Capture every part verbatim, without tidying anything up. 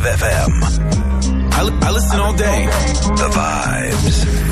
five F M. I, li- I listen all day. The Vibes.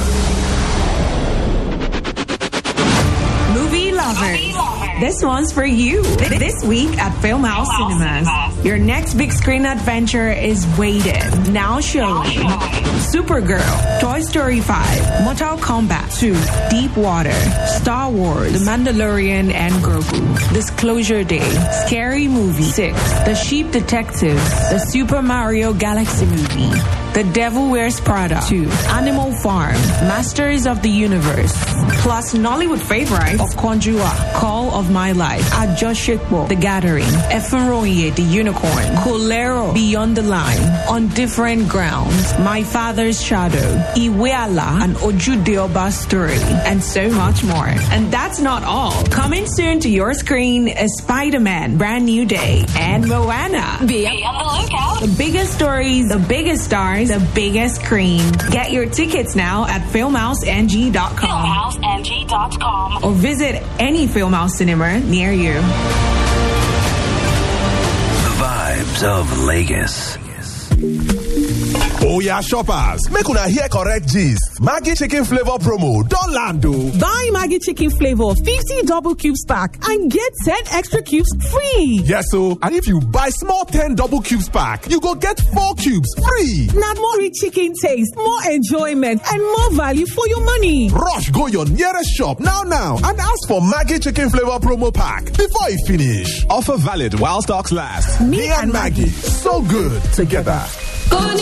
Movie lovers, this one's for you. This week at Film House Cinemas, your next big screen adventure is waiting. Now showing Supergirl, Toy Story five, Mortal Kombat two, Deep Water, Star Wars, The Mandalorian and Grogu, Disclosure Day, Scary Movie six, The Sheep Detective, The Super Mario Galaxy Movie, The Devil Wears Prada two, Animal Farm, Masters of the Universe, plus Nollywood favorite of Konjua, Call of My Life, Ajoshikbo, The Gathering, Efunroye, The Unicorn, Kolero, Beyond the Line, On Different Grounds, My Father's Shadow, Iweala, and Ojudeoba Story, and so much more. And that's not all. Coming soon to your screen is Spider-Man, Brand New Day, and Moana. Be on the lookout. The biggest stories, the biggest stars, the biggest screen. Get your tickets now at film house n g dot com. film house n g dot com. Or visit any Filmhouse cinema near you. The Vibes of Lagos. Oh yeah, shoppers, make una hear correct gist. Maggi chicken flavor promo don land o. Buy Maggi chicken flavor fifty double cubes pack and get ten extra cubes free. Yes o, and if you buy small ten double cubes pack, you go get four cubes free. Na more rich chicken taste, more enjoyment, and more value for your money. Rush go your nearest shop now now and ask for Maggi chicken flavor promo pack before e finish. Offer valid while stocks last. Me, Me and Maggi, so good together. Good